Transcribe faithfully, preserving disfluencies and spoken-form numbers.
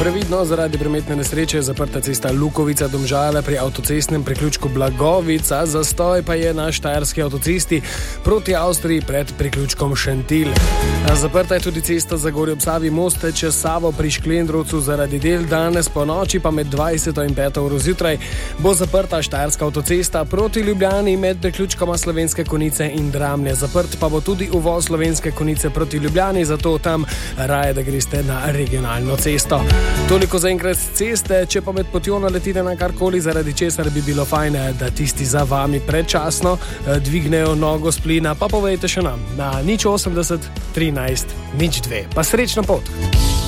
Previdno, zaradi prometne nesreče je zaprta cesta Lukovica-Domžale pri avtocestnem priključku Blagovica, zastoj pa je na štajerski avtocesti proti Avstriji pred priključkom Šentilj. Zaprta je tudi cesta Zagorje ob Savi most čez Savo pri Šklendrovcu zaradi del, danes po noči pa med dvajseto in peto uro zjutraj bo zaprta štajerska avtocesta proti Ljubljani med priključkoma Slovenske Konjice in Dramlje. Zaprt pa bo tudi uvoz Slovenske Konjice proti Ljubljani, zato tam raje, da greste na regionalno cesto. Toliko za enkrat ceste, če pa med potjo naletite na karkoli, zaradi česar bi bilo fajn, da tisti za vami predčasno dvignejo nogo s plina, pa povejte še nam na nič osemdeset trinajst nič dve. Pa srečno pot!